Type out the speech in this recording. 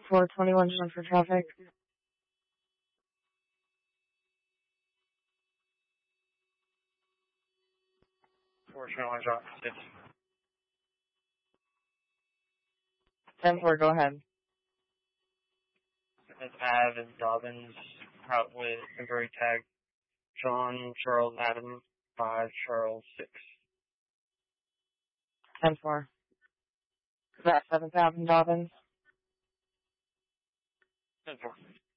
421 John for traffic. 421 John, 10-4, go ahead. it's Av and Dobbins out with temporary tag John Charles Adam 5 Charles 6. 10-4. Is that 7,000 Dobbins? 10-4.